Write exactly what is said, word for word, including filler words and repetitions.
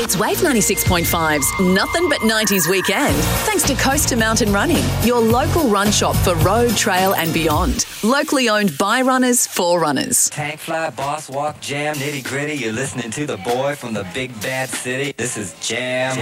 It's Wave ninety-six point five's Nothing But nineties Weekend, thanks to Coast to Mountain Running, your local run shop for road, trail and beyond. Locally owned by runners for runners. Tank fly, boss walk, jam, nitty gritty. You're listening to the boy from the big bad city. This is Jam.